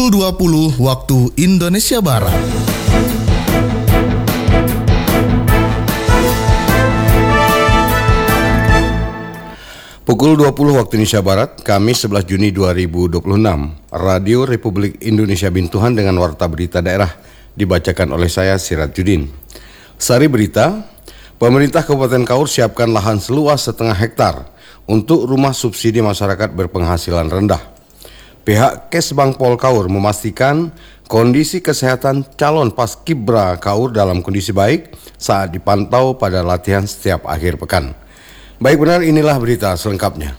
20 waktu Indonesia Barat. Pukul 20 waktu Indonesia Barat, Kamis 11 Juni 2026, Radio Republik Indonesia Bintuhan dengan Warta Berita Daerah dibacakan oleh saya, Sirajuddin. Sari berita, pemerintah Kabupaten Kaur siapkan lahan seluas 0,5 hektar untuk rumah subsidi masyarakat berpenghasilan rendah. Pihak Kesbangpol Kaur memastikan kondisi kesehatan calon Paskibra Kaur dalam kondisi baik saat dipantau pada latihan setiap akhir pekan. Baik benar, inilah berita selengkapnya.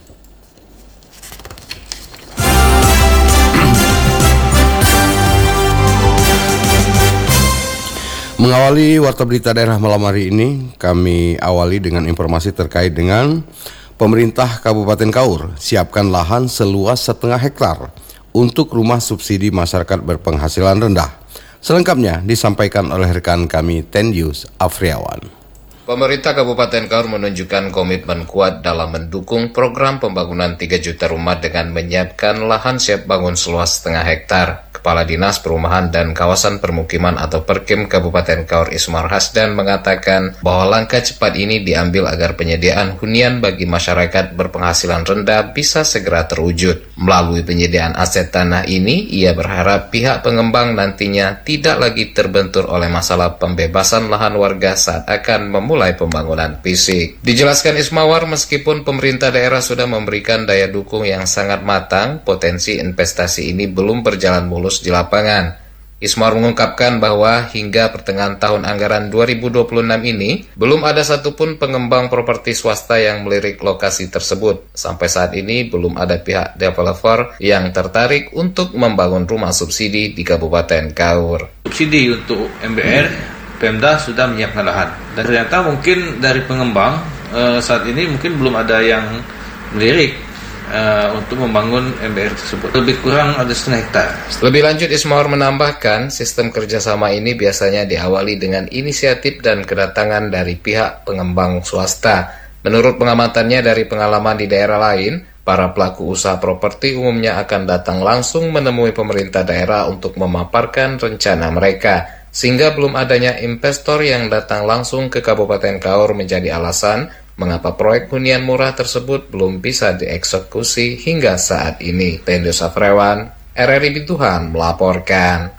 Mengawali Warta Berita Daerah malam hari ini, kami awali dengan informasi terkait dengan pemerintah Kabupaten Kaur siapkan lahan seluas 0,5 hektar untuk rumah subsidi masyarakat berpenghasilan rendah. Selengkapnya disampaikan oleh rekan kami Tendius Afriawan. Pemerintah Kabupaten Kaur menunjukkan komitmen kuat dalam mendukung program pembangunan 3 juta rumah dengan menyiapkan lahan siap bangun seluas 0,5 hektar. Kepala Dinas Perumahan dan Kawasan Permukiman atau Perkim Kabupaten Kaur Ismar Hasdan mengatakan bahwa langkah cepat ini diambil agar penyediaan hunian bagi masyarakat berpenghasilan rendah bisa segera terwujud. Melalui penyediaan aset tanah ini, ia berharap pihak pengembang nantinya tidak lagi terbentur oleh masalah pembebasan lahan warga saat akan memulai pembangunan fisik. Dijelaskan Ismawar, meskipun pemerintah daerah sudah memberikan daya dukung yang sangat matang, potensi investasi ini belum berjalan mulus di lapangan. Ismawar mengungkapkan bahwa hingga pertengahan tahun anggaran 2026 ini, belum ada satupun pengembang properti swasta yang melirik lokasi tersebut. Sampai saat ini, belum ada pihak developer yang tertarik untuk membangun rumah subsidi di Kabupaten Kaur. Subsidi untuk MBR, Pemda sudah menyiapkan lahan. Dan ternyata mungkin dari pengembang saat ini mungkin belum ada yang melirik untuk membangun MBR tersebut. Lebih kurang ada 0,5 hektar. Lebih lanjut, Ismawar menambahkan sistem kerjasama ini biasanya diawali dengan inisiatif dan kedatangan dari pihak pengembang swasta. Menurut pengamatannya dari pengalaman di daerah lain, para pelaku usaha properti umumnya akan datang langsung menemui pemerintah daerah untuk memaparkan rencana mereka. Sehingga belum adanya investor yang datang langsung ke Kabupaten Kaur menjadi alasan mengapa proyek hunian murah tersebut belum bisa dieksekusi hingga saat ini. Tendius Afriawan, RRI Bintuhan melaporkan.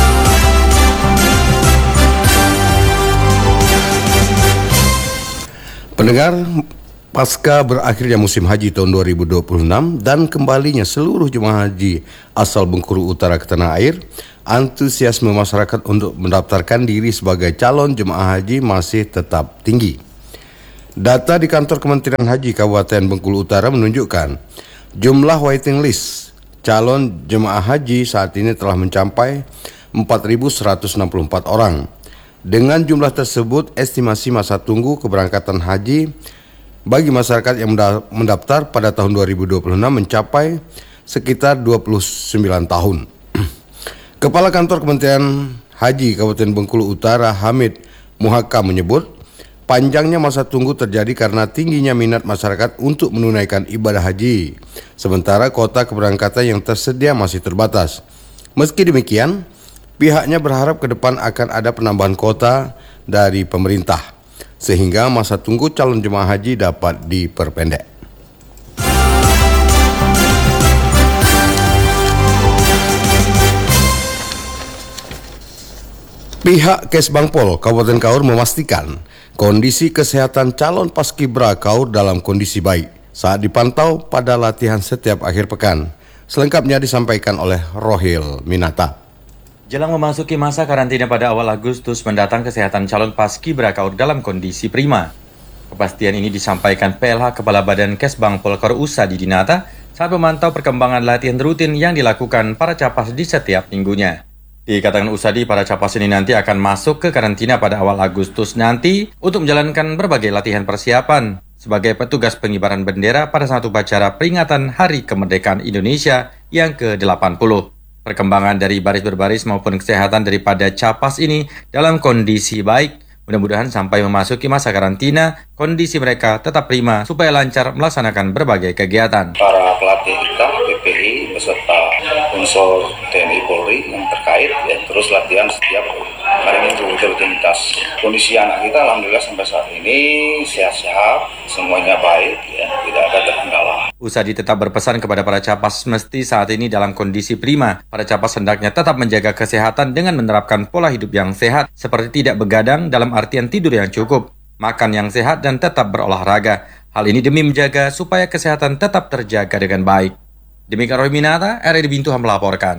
Pendengar, pasca berakhirnya musim haji tahun 2026 dan kembalinya seluruh jemaah haji asal Bengkulu Utara ke tanah air, antusiasme masyarakat untuk mendaftarkan diri sebagai calon jemaah haji masih tetap tinggi. Data di kantor Kementerian Haji Kabupaten Bengkulu Utara menunjukkan jumlah waiting list calon jemaah haji saat ini telah mencapai 4.164 orang. Dengan jumlah tersebut, estimasi masa tunggu keberangkatan haji bagi masyarakat yang mendaftar pada tahun 2026 mencapai sekitar 29 tahun. Kepala Kantor Kementerian Haji Kabupaten Bengkulu Utara Hamid Muhaka menyebut, panjangnya masa tunggu terjadi karena tingginya minat masyarakat untuk menunaikan ibadah haji, sementara kota keberangkatan yang tersedia masih terbatas. Meski demikian, pihaknya berharap ke depan akan ada penambahan kota dari pemerintah, sehingga masa tunggu calon jemaah haji dapat diperpendek. Pihak Kesbangpol Kabupaten Kaur memastikan kondisi kesehatan calon Paskibra Kaur dalam kondisi baik saat dipantau pada latihan setiap akhir pekan. Selengkapnya disampaikan oleh Rohil Minata. Jelang memasuki masa karantina pada awal Agustus mendatang, kesehatan calon Paskibra Kaur dalam kondisi prima. Kepastian ini disampaikan PLH Kepala Badan Kesbangpol Kaur Usadi Dinata saat memantau perkembangan latihan rutin yang dilakukan para capas di setiap minggunya. Dikatakan Usadi, para capas ini nanti akan masuk ke karantina pada awal Agustus nanti untuk menjalankan berbagai latihan persiapan sebagai petugas pengibaran bendera pada saat upacara peringatan Hari Kemerdekaan Indonesia yang ke-80. Perkembangan dari baris berbaris maupun kesehatan daripada capas ini dalam kondisi baik. Mudah-mudahan sampai memasuki masa karantina, kondisi mereka tetap prima supaya lancar melaksanakan berbagai kegiatan. Para pelatih kita, PPI, beserta unsur TNI Polri yang terkait ya, terus latihan setiap hari Minggu itu rutinitas. Kondisi anak kita alhamdulillah sampai saat ini sehat-sehat, semuanya baik ya, tidak ada terkendala. Usadi tetap berpesan kepada para capas mesti saat ini dalam kondisi prima. Para capas hendaknya tetap menjaga kesehatan dengan menerapkan pola hidup yang sehat seperti tidak begadang dalam artian tidur yang cukup, makan yang sehat dan tetap berolahraga. Hal ini demi menjaga supaya kesehatan tetap terjaga dengan baik. Demikian Roy Minata, RRI Bintuhan melaporkan.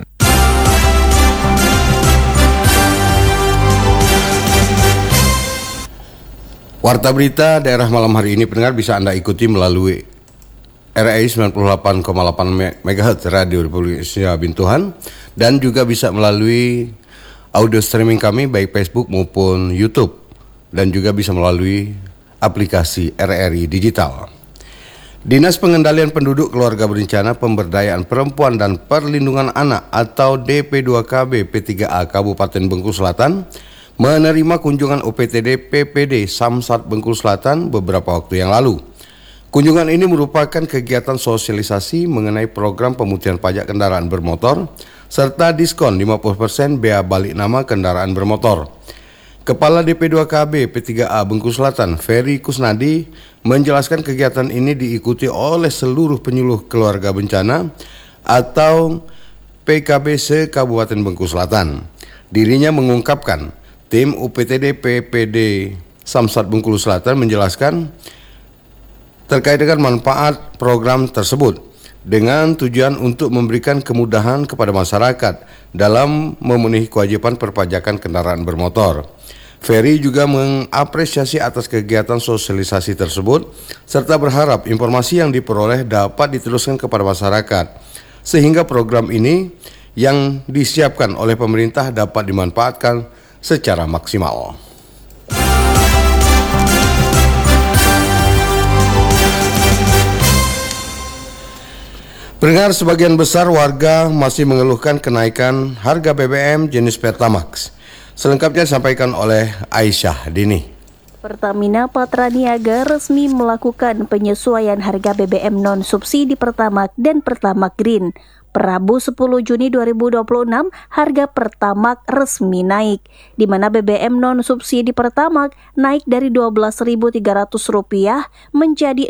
Warta berita daerah malam hari ini pendengar bisa Anda ikuti melalui RRI 98,8 MHz Radio Republik Indonesia Bintuhan dan juga bisa melalui audio streaming kami baik Facebook maupun YouTube dan juga bisa melalui aplikasi RRI Digital. Dinas Pengendalian Penduduk Keluarga Berencana Pemberdayaan Perempuan dan Perlindungan Anak atau DP2KB P3A Kabupaten Bengkulu Selatan menerima kunjungan OPTD PPD Samsat Bengkulu Selatan beberapa waktu yang lalu. Kunjungan ini merupakan kegiatan sosialisasi mengenai program pemutihan pajak kendaraan bermotor serta diskon 50% bea balik nama kendaraan bermotor. Kepala DP2KB P3A Bengkulu Selatan, Ferry Kusnadi, menjelaskan kegiatan ini diikuti oleh seluruh penyuluh keluarga bencana atau PKB Kabupaten Bengkulu Selatan. Dirinya mengungkapkan, tim UPTD PPD Samsat Bengkulu Selatan menjelaskan terkait dengan manfaat program tersebut dengan tujuan untuk memberikan kemudahan kepada masyarakat dalam memenuhi kewajiban perpajakan kendaraan bermotor. Ferry juga mengapresiasi atas kegiatan sosialisasi tersebut serta berharap informasi yang diperoleh dapat diteruskan kepada masyarakat sehingga program ini yang disiapkan oleh pemerintah dapat dimanfaatkan secara maksimal. Pendengar, sebagian besar warga masih mengeluhkan kenaikan harga BBM jenis Pertamax. Selengkapnya disampaikan oleh Aisyah Dini. Pertamina Patraniaga resmi melakukan penyesuaian harga BBM non-subsidi Pertamax dan Pertamax Green. Rabu 10 Juni 2026, harga Pertamax resmi naik, di mana BBM non-subsidi Pertamax naik dari Rp12.300 menjadi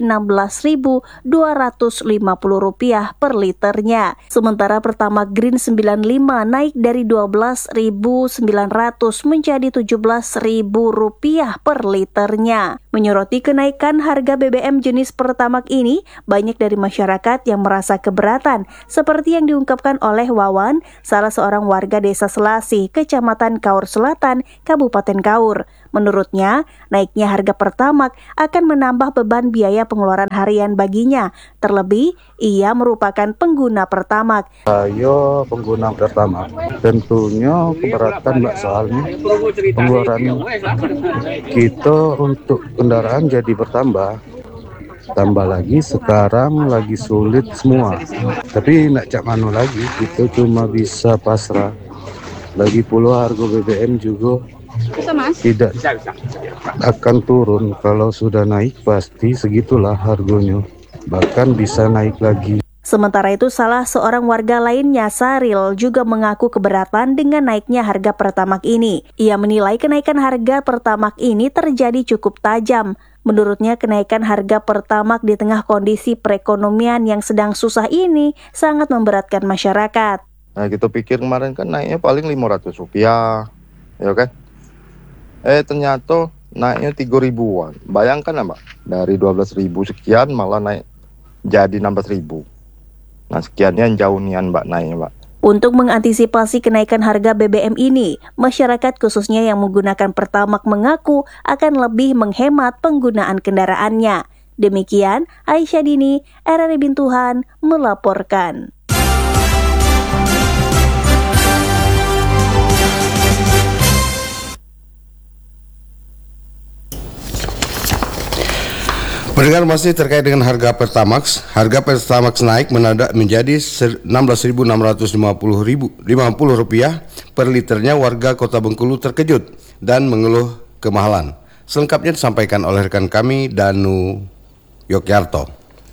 Rp16.250 per liternya. Sementara Pertamax Green 95 naik dari Rp12.900 menjadi Rp17.000 per liternya. Menyoroti kenaikan harga BBM jenis Pertamax ini, banyak dari masyarakat yang merasa keberatan, seperti yang diungkapkan oleh Wawan, salah seorang warga Desa Selasih, Kecamatan Kaur Selatan, Kabupaten Kaur. Menurutnya, naiknya harga Pertamax akan menambah beban biaya pengeluaran harian baginya. Terlebih, ia merupakan pengguna Pertamax. Saya pengguna Pertamax, tentunya keberatan Mbak, soalnya pengeluaran kita untuk kendaraan jadi bertambah. Tambah lagi sekarang lagi sulit semua. Tapi nak cak mano lagi, kita cuma bisa pasrah. Lagi pula harga BBM juga tidak akan turun. Kalau sudah naik pasti segitulah harganya. Bahkan bisa naik lagi. Sementara itu, salah seorang warga lainnya, Saril, juga mengaku keberatan dengan naiknya harga Pertamax ini. Ia menilai kenaikan harga Pertamax ini terjadi cukup tajam. Menurutnya, kenaikan harga Pertamax di tengah kondisi perekonomian yang sedang susah ini sangat memberatkan masyarakat. Nah, kita pikir kemarin kan naiknya paling Rp500, ya kan? Ternyata naiknya 3.000-an. Bayangkan ya, Mbak, dari 12.000 sekian malah naik jadi 16.000. Nah, sekiannya jauh nian Mbak naiknya, Mbak. Untuk mengantisipasi kenaikan harga BBM ini, masyarakat khususnya yang menggunakan Pertamax mengaku akan lebih menghemat penggunaan kendaraannya. Demikian, Aisyah Dini, RRI Bintuhan, melaporkan. Pendengar, masih terkait dengan harga Pertamax. Harga Pertamax naik mendadak menjadi Rp16.650 per liternya. Warga Kota Bengkulu terkejut dan mengeluh kemahalan. Selengkapnya disampaikan oleh rekan kami Danu Yogyarto.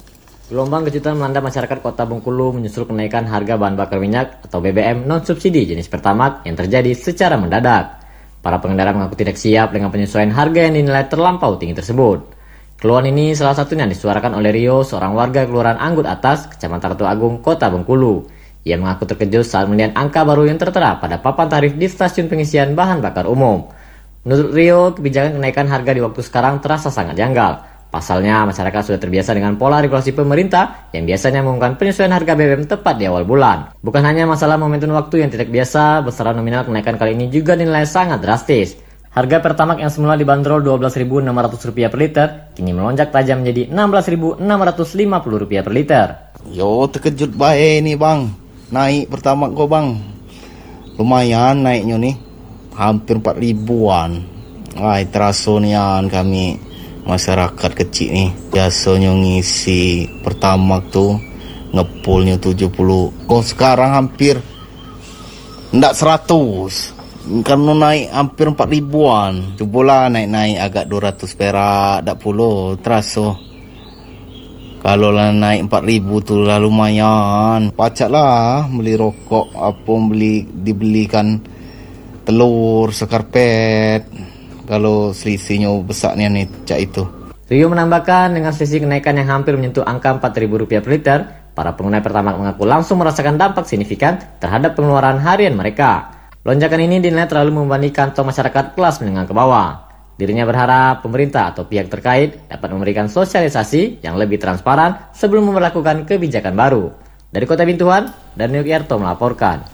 Gelombang kejutan melanda masyarakat Kota Bengkulu menyusul kenaikan harga bahan bakar minyak atau BBM non-subsidi jenis Pertamax yang terjadi secara mendadak. Para pengendara mengaku tidak siap dengan penyesuaian harga yang dinilai terlampau tinggi tersebut. Keluhan ini salah satunya disuarakan oleh Rio, seorang warga Kelurahan Anggut Atas, Kecamatan Ratu Agung, Kota Bengkulu. Ia mengaku terkejut saat melihat angka baru yang tertera pada papan tarif di stasiun pengisian bahan bakar umum. Menurut Rio, kebijakan kenaikan harga di waktu sekarang terasa sangat janggal. Pasalnya, masyarakat sudah terbiasa dengan pola regulasi pemerintah yang biasanya mengumumkan penyesuaian harga BBM tepat di awal bulan. Bukan hanya masalah momentum waktu yang tidak biasa, besaran nominal kenaikan kali ini juga dinilai sangat drastis. Harga Pertamax yang semula dibanderol Rp12.600 per liter, kini melonjak tajam menjadi Rp16.650 per liter. Yo, terkejut baik nih bang. Naik Pertamax kok bang. Lumayan naiknya nih. Hampir 4.000-an. Wah, terasa nian kami masyarakat kecil nih. Biasanya ngisi Pertamax tuh ngepulnya 70. Kok sekarang hampir ndak 100. Karena naik hampir 4.000-an. Cobalah naik-naik agak 200 perak, dak puluh terasa. Kalau lah naik 4.000 tuh lah lumayan. Pacak lah beli rokok, apa dibelikan telur, sekarpet. Kalau selisihnya besarnya nih cak itu. Rio menambahkan dengan selisih kenaikan yang hampir menyentuh angka Rp4.000 per liter, para pengguna Pertamax mengaku langsung merasakan dampak signifikan terhadap pengeluaran harian mereka. Lonjakan ini dinilai terlalu membebani kantong masyarakat kelas menengah ke bawah. Dirinya berharap pemerintah atau pihak terkait dapat memberikan sosialisasi yang lebih transparan sebelum memperlakukan kebijakan baru. Dari Kota Bintuan, Daniel Yarto melaporkan.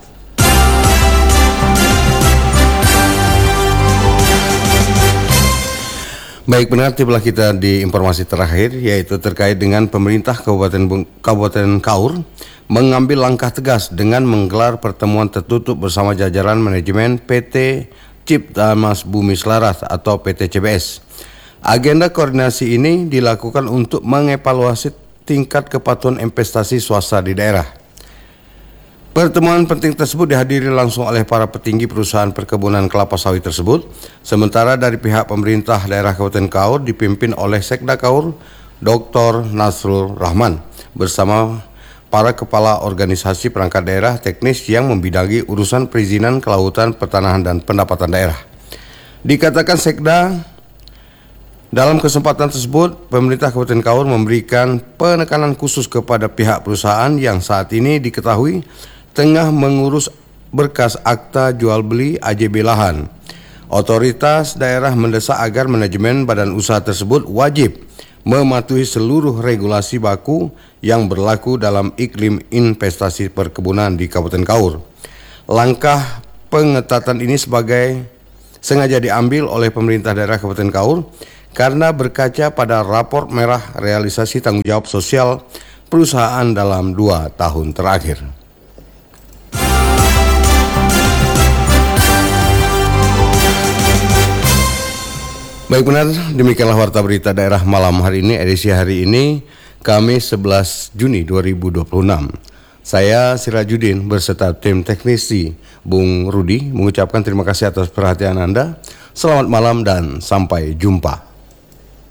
Baik, benar, tibalah kita di informasi terakhir, yaitu terkait dengan pemerintah Kabupaten Kaur mengambil langkah tegas dengan menggelar pertemuan tertutup bersama jajaran manajemen PT Cipta Mas Bumi Selaras atau PT CBS. Agenda koordinasi ini dilakukan untuk mengevaluasi tingkat kepatuhan investasi swasta di daerah. Pertemuan penting tersebut dihadiri langsung oleh para petinggi perusahaan perkebunan kelapa sawit tersebut, sementara dari pihak pemerintah daerah Kabupaten Kaur dipimpin oleh Sekda Kaur, Dr. Nasrul Rahman, bersama para kepala organisasi perangkat daerah teknis yang membidangi urusan perizinan kelautan, pertanahan, dan pendapatan daerah. Dikatakan Sekda, dalam kesempatan tersebut, pemerintah Kabupaten Kaur memberikan penekanan khusus kepada pihak perusahaan yang saat ini diketahui tengah mengurus berkas akta jual beli AJB lahan. Otoritas daerah mendesak agar manajemen badan usaha tersebut wajib mematuhi seluruh regulasi baku yang berlaku dalam iklim investasi perkebunan di Kabupaten Kaur. Langkah pengetatan ini sengaja diambil oleh pemerintah daerah Kabupaten Kaur karena berkaca pada raport merah realisasi tanggung jawab sosial perusahaan dalam 2 tahun terakhir. Baik, benar, demikianlah Warta Berita Daerah malam hari ini, edisi hari ini, Kamis 11 Juni 2026. Saya Sirajudin berserta tim teknisi Bung Rudi mengucapkan terima kasih atas perhatian Anda. Selamat malam dan sampai jumpa.